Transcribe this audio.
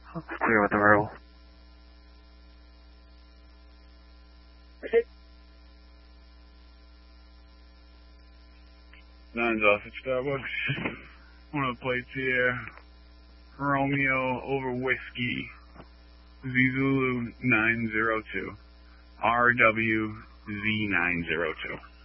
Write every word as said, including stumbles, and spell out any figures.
Clear with the verbal. Nine's off at Starbucks. One of the plates here. Romeo over Whiskey. Zulu nine zero two. R W Z nine zero two.